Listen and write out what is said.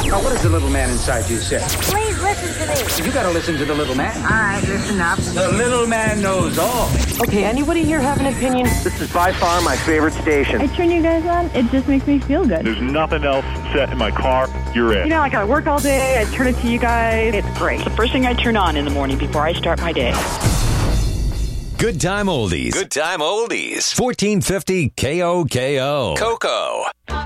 Now, what does the little man inside you say? Please listen to me. You gotta listen to the little man. All right, listen up. The little man knows all. Okay, anybody here have an opinion? This is by far my favorite station. I turn you guys on, it just makes me feel good. There's nothing else set in my car. You're it. You know, like I work all day, I turn it to you guys. It's great. It's the first thing I turn on in the morning before I start my day. Good time oldies. Good time oldies. 1450 KOKO. Coco.